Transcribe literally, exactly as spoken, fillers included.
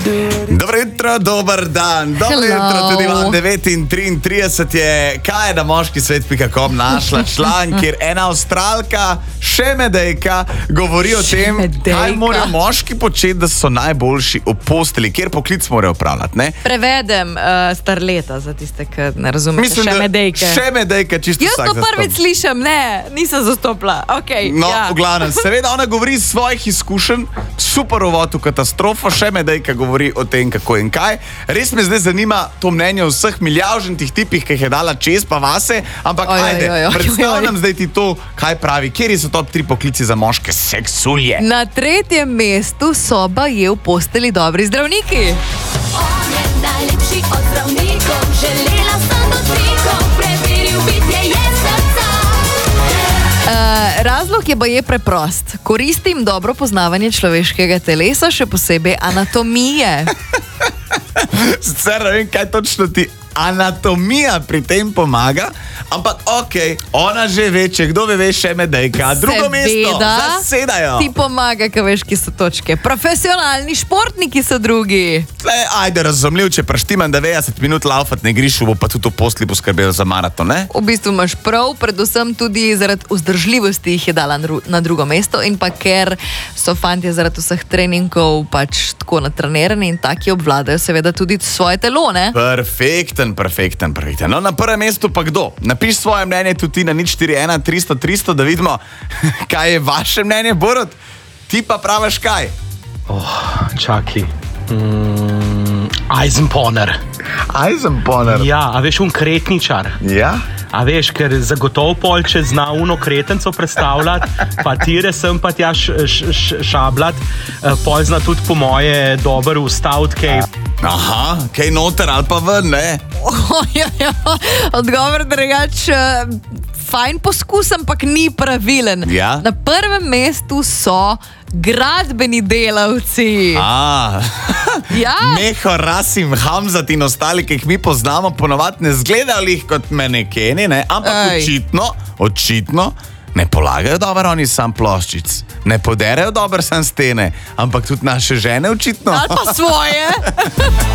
Dobro jutro, dober dan, dobro Hello. jutro, tudi vam devet in triintrideset je, kaj je na moški svet pika com našla član, kjer ena Avstralka, še medejka, govori o tem, Šemedejka. kaj morajo moški početi, da so najboljši v posteli, kjer poklic morajo upravljati, ne? Prevedem uh, starleta za tiste, ki ne razumete. Mislim, da Šemedejke. Šemedejka, čisto Jaz vsak to prvič zastop. slišim, ne, nisem zastopila. Okay, No, ja. v glavnem, seveda ona govori iz svojih izkušenj, super uvod v katastrofo, še medejka govori o tem, kako in kaj. Res me zdaj zanima to mnenje o vseh milijavžentih tipih, ki jih je dala čez pa vase, ampak Oj, oj, ajde, oj, oj, predstavljam oj. zdaj ti to, kaj pravi, kjeri so top tri poklici za moške seksulje. Na tretjem mestu so baje v posteli dobri zdravniki. On je najlepši od zdravnikov, želela sem do trikov, preveril bitje je srca. Uh, razlog je baje preprost. Koristim dobro poznavanje človeškega telesa, še posebej anatomije. Sicer ne vem, kaj točno ti anatomija pri tem pomaga, ampak ok, ona že ve, če kdo ve, ve še medejka. Drugo mesto, zasedajo. Ti pomaga, ko veš, ki so točke. Profesionalni športniki so drugi. Tle, ajde, razumljiv, če praštimam devetdeset minut laufat ne grišu, bo pa tudi v posli poskrbel za maraton, ne? V bistvu imaš prav, predvsem tudi zaradi vzdržljivosti jih je dala na dru- na drugo mesto in pa ker so fantje zaradi vseh treningov pač tako natrenirani in taki obvladajo seveda tudi svoje telo, ne? Perfekten, perfekten, perfekten. No, na prvem mestu pa kdo? Napiš svoje mnenje tudi ti na nič štiri ena tristo tristo, da vidimo, kaj je vaše mnenje, Borut. Ti pa praviš kaj? Čakaj. Mm, Eisenponer. Eisenponer. Ja, a veš, un kretničar. Ja? A veš, ker zagotovo pol, če zna uno kretenco predstavljati, pa tire sem pa tja š, š, š, šablat, eh, pol zna tudi po moje dober ustaviti kaj. Aha, kaj noter ali pa ven, ne? Odgovor drugač, eh, fajn poskus, ampak ni pravilen. Ja? Na prvem mestu so gradbeni delavci. A, Ja. Meho, Rasim, Hamzat in ostali, ki jih mi poznamo, ponovadi ne zgledajo jih kot menekeni, ne? Ampak Ej. očitno, očitno ne polagajo dobro oni sam ploščic, ne poderejo dobro sam stene, ampak tudi naše žene očitno. Ali pa svoje.